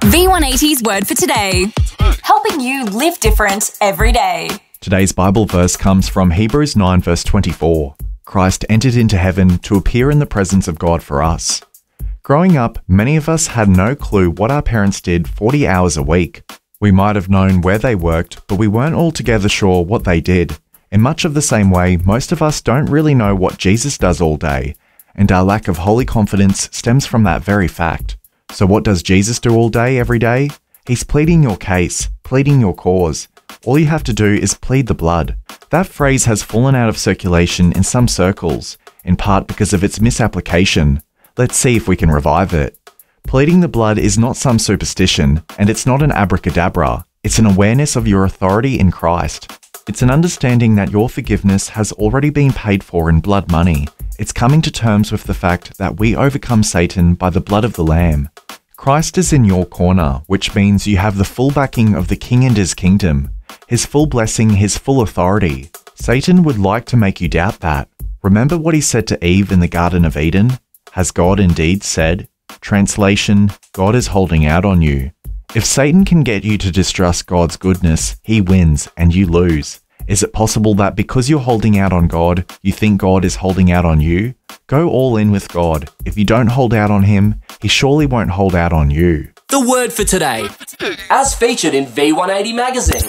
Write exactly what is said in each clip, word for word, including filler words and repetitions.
V one eighty's word for today. Helping you live different every day. Today's Bible verse comes from Hebrews nine verse twenty-four. Christ entered into heaven to appear in the presence of God for us. Growing up, many of us had no clue what our parents did forty hours a week. We might have known where they worked, but we weren't altogether sure what they did. In much of the same way, most of us don't really know what Jesus does all day, and our lack of holy confidence stems from that very fact. So what does Jesus do all day, every day? He's pleading your case, pleading your cause. All you have to do is plead the blood. That phrase has fallen out of circulation in some circles, in part because of its misapplication. Let's see if we can revive it. Pleading the blood is not some superstition, and it's not an abracadabra. It's an awareness of your authority in Christ. It's an understanding that your forgiveness has already been paid for in blood money. It's coming to terms with the fact that we overcome Satan by the blood of the Lamb. Christ is in your corner, which means you have the full backing of the King and his kingdom, his full blessing, his full authority. Satan would like to make you doubt that. Remember what he said to Eve in the Garden of Eden? Has God indeed said? Translation, God is holding out on you. If Satan can get you to distrust God's goodness, he wins and you lose. Is it possible that because you're holding out on God, you think God is holding out on you? Go all in with God. If you don't hold out on him, he surely won't hold out on you. The word for today, as featured in V one eighty magazine.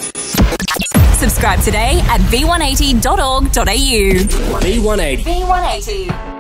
Subscribe today at v one eighty dot org dot a u. V one eighty. V one eighty.